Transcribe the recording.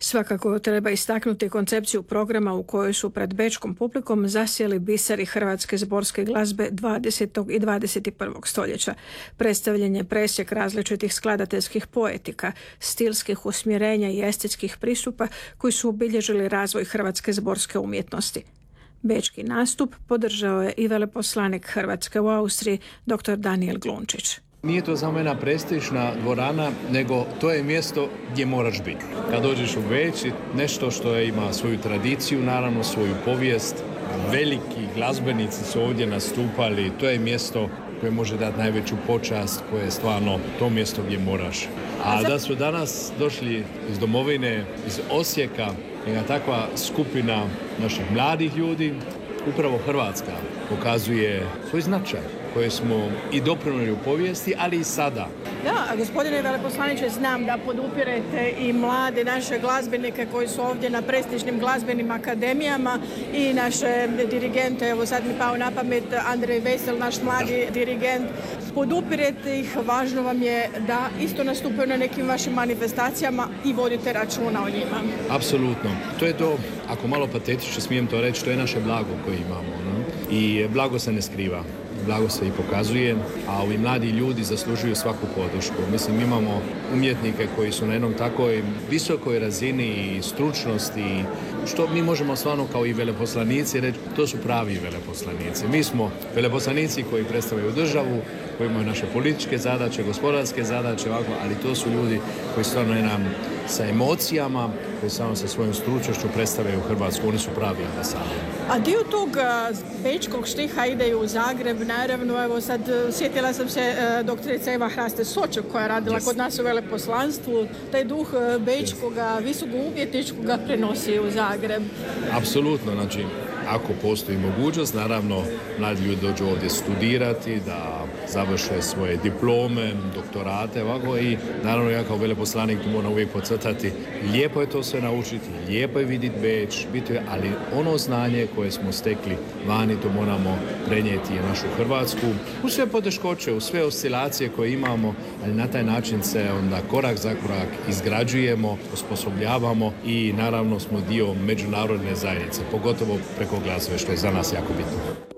Svakako treba istaknuti koncepciju programa u kojoj su pred bečkom publikom zasjeli biseri hrvatske zborske glazbe 20. i 21. stoljeća. Predstavljen je presjek različitih skladateljskih poetika, stilskih usmjerenja i estetskih pristupa koji su obilježili razvoj hrvatske zborske umjetnosti. Bečki nastup podržao je i veleposlanik Hrvatske u Austriji, dr. Danijel Glunčić. Nije to samo jedna prestižna dvorana, nego to je mjesto gdje moraš biti. Kad dođeš u Beč, nešto što ima svoju tradiciju, naravno svoju povijest, veliki glazbenici su ovdje nastupali, to je mjesto koje može dati najveću počast, koje je stvarno to mjesto gdje moraš. A da su danas došli iz domovine, iz Osijeka, jedna takva skupina naših mladih ljudi, upravo Hrvatska pokazuje svoj značaj koje smo i doprinijeli u povijesti, ali i sada. Da, gospodine veleposlaniče, znam da podupirete i mlade naše glazbenike koji su ovdje na prestižnim glazbenim akademijama i naše dirigente, evo sad mi pao na pamet Andrej Vesel, naš mladi dirigent. Podupirete ih, važno vam je da isto nastupaju na nekim vašim manifestacijama i vodite računa o njima. Apsolutno. To je to, ako malo patetično smijem to reći, to je naše blago koje imamo. No? I blago se ne skriva. Blago se i pokazuje, a ovi mladi ljudi zaslužuju svaku podršku. Mislim, imamo umjetnike koji su na jednom takoj visokoj razini stručnosti, što mi možemo stvarno kao i veleposlanici reći, to su pravi veleposlanici. Mi smo veleposlanici koji predstavljaju državu, koji imaju naše političke zadaće, gospodarske zadaće, ali to su ljudi koji stvarno nam sa emocijama, koji stvarno sa svojom stručnošću predstavljaju Hrvatsku. Oni su pravi ambasadori. A dio tog bečkog štiha ide u Zagreb, naravno, evo sad sjetila sam se doktorica Eva Hraste-Soček koja je radila kod nas u veleposlanstvu, taj duh bečkoga, visoko umjetničkoga prenosi u Zagreb. Apsolutno, znači, ako postoji mogućnost, naravno, mladi ljudi dođu ovdje studirati, da završe svoje diplome, doktorate, ovako, i naravno ja kao veleposlanik tu moram uvijek podcrtati, lijepo je to sve naučiti, lijepo je vidjeti Beč, ali ono znanje koje smo stekli vani, to moramo prenijeti i našu Hrvatsku, u sve poteškoće, u sve oscilacije koje imamo, ali na taj način se onda korak za korak izgrađujemo, osposobljavamo i naravno smo dio međunarodne zajednice, pogotovo preko glazbe, što je za nas jako bitno.